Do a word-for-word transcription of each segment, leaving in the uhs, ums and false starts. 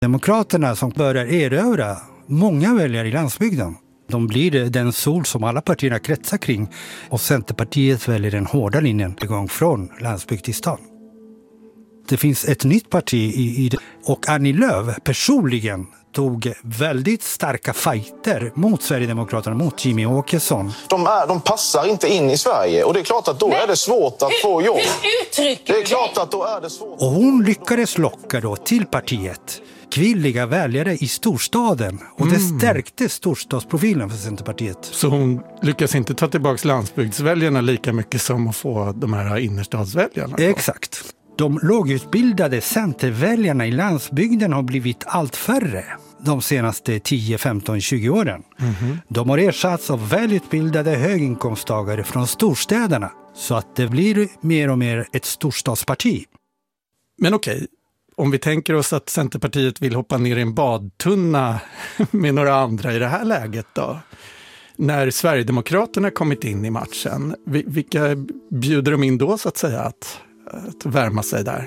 Demokraterna som börjar erövra många väljare i landsbygden. De blir den sol som alla partierna kretsar kring, och Centerpartiet väljer den hårda linjen igång från landsbygd till stan. Det finns ett nytt parti i, i det, och Annie Lööf personligen tog väldigt starka fighter mot Sverigedemokraterna, mot Jimmie Åkesson. De, är, de passar inte in i Sverige, och det är klart att då Men, är det svårt att få jobb. Det är klart att då är det svårt. Och hon lyckades locka då till partiet kvinnliga väljare i storstaden, och det Mm. stärkte storstadsprofilen för Centerpartiet. Så hon lyckas inte ta tillbaka landsbygdsväljarna lika mycket som att få de här innerstadsväljarna? Då. Exakt. De lågutbildade centerväljarna i landsbygden har blivit allt färre de senaste tio, femton, tjugo åren. Mm-hmm. De har ersatts av välutbildade höginkomsttagare från storstäderna, så att det blir mer och mer ett storstadsparti. Men okej, om vi tänker oss att Centerpartiet vill hoppa ner i en badtunna med några andra i det här läget då? När Sverigedemokraterna kommit in i matchen, vilka bjuder de in då så att säga att, att värma sig där?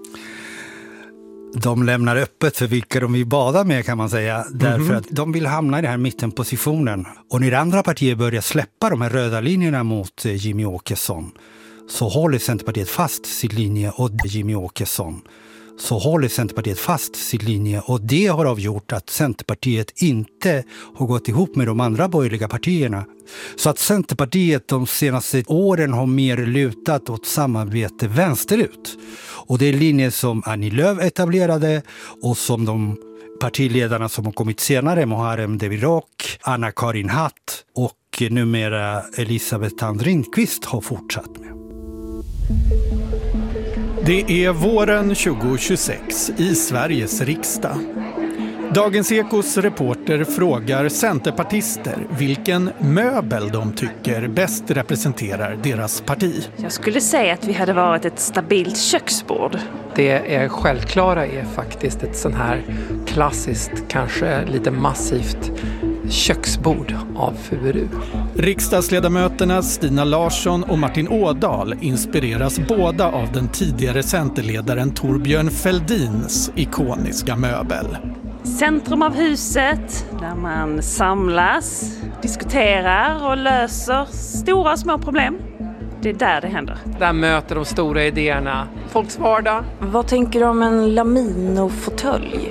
De lämnar öppet för vilka de vill bada med, kan man säga. Mm-hmm. Därför att de vill hamna i den här mittenpositionen. Och när andra partier börjar släppa de här röda linjerna mot Jimmie Åkesson, så håller Centerpartiet fast sin linje och Jimmie Åkesson. Så håller Centerpartiet fast sin linje, och det har avgjort att Centerpartiet inte har gått ihop med de andra borgerliga partierna. Så att Centerpartiet de senaste åren har mer lutat åt samarbete vänsterut. Och det är linjer som Annie Lööf etablerade och som de partiledarna som har kommit senare, Muharrem Demirok, Anna-Karin Hatt och numera Elisabeth Thand Ringqvist har fortsatt med. Det är våren tjugo tjugosex i Sveriges riksdag. Dagens Ekos reporter frågar centerpartister vilken möbel de tycker bäst representerar deras parti. Jag skulle säga att vi hade varit ett stabilt köksbord. Det är självklara är faktiskt ett sån här klassiskt, kanske lite massivt köksbord av furu. Riksdagsledamöterna Stina Larsson och Martin Ådahl inspireras båda av den tidigare centerledaren Torbjörn Fälldins ikoniska möbel. Centrum av huset, där man samlas, diskuterar och löser stora och små problem. Det är där det händer. Där möter de stora idéerna folks vardag. Vad tänker du om en Lamino-fåtölj?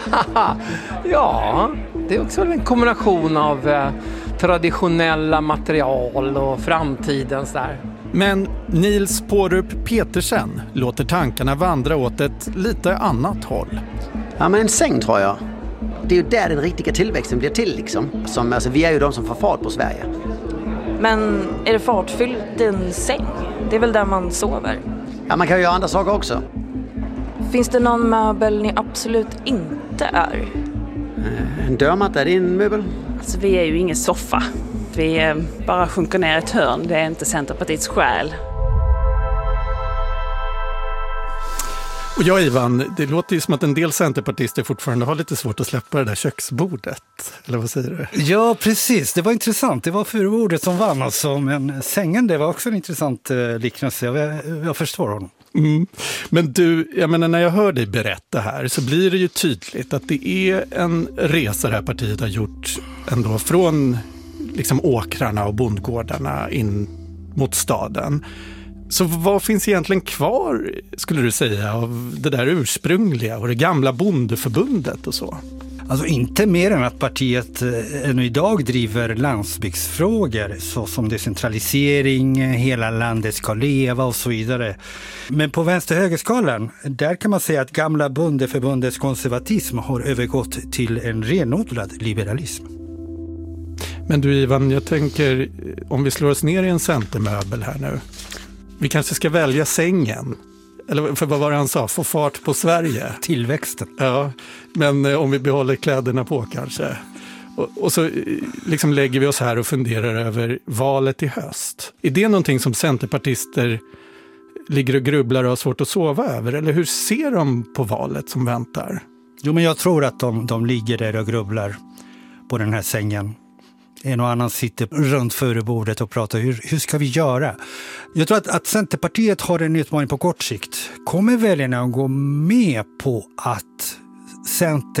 Ja, det är också en kombination av eh, traditionella material och framtidens där. Men Nils Pårup Petersen låter tankarna vandra åt ett lite annat håll. Ja, men en säng tror jag. Det är ju där den riktiga tillväxten blir till liksom. Som, alltså, vi är ju de som får fart på Sverige. Men är det fartfyllt en säng? Det är väl där man sover? Ja, man kan ju göra andra saker också. Finns det någon möbel ni absolut inte är? En dörrmatta, är det en möbel? Alltså, vi är ju ingen soffa. Vi eh, bara sjunker ner ett hörn. Det är inte Centerpartiets själ. Och ja, Ivan, det låter ju som att en del centerpartister fortfarande har lite svårt att släppa det där köksbordet. Eller vad säger du? Ja, precis. Det var intressant. Det var furubordet som vann alltså. Men sängen, det var också en intressant eh, liknelse. Jag, jag förstår honom. Mm. Men du, jag menar, när jag hör dig berätta här så blir det ju tydligt att det är en resa det här partiet har gjort ändå från liksom åkrarna och bondgårdarna in mot staden. Så vad finns egentligen kvar, skulle du säga, av det där ursprungliga och det gamla bondeförbundet och så? Alltså inte mer än att partiet ännu idag driver landsbygdsfrågor såsom decentralisering, hela landet ska leva och så vidare. Men på vänster-högerskalan, där kan man säga att gamla bondeförbundets konservatism har övergått till en renodlad liberalism. Men du Ivan, jag tänker om vi slår oss ner i en centermöbel här nu. Vi kanske ska välja sängen. Eller för vad var det han sa? Få fart på Sverige. Tillväxten. Ja, men eh, om vi behåller kläderna på kanske. Och, och så liksom lägger vi oss här och funderar över valet i höst. Är det någonting som centerpartister ligger och grubblar och har svårt att sova över? Eller hur ser de på valet som väntar? Jo, men jag tror att de, de ligger där och grubblar på den här sängen. En och annan sitter runt förebordet och pratar hur, hur ska vi göra? Jag tror att, att Centerpartiet har en utmaning på kort sikt. Kommer väljarna att gå med på att Center